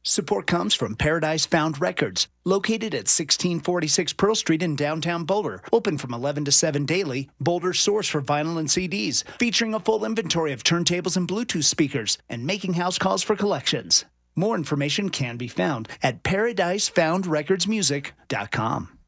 Support comes from Paradise Found Records, located at 1646 Pearl Street in downtown Boulder. Open from 11 to 7 daily, Boulder's source for vinyl and CDs, featuring a full inventory of turntables and Bluetooth speakers, and making house calls for collections. More information can be found at ParadiseFoundRecordsMusic.com.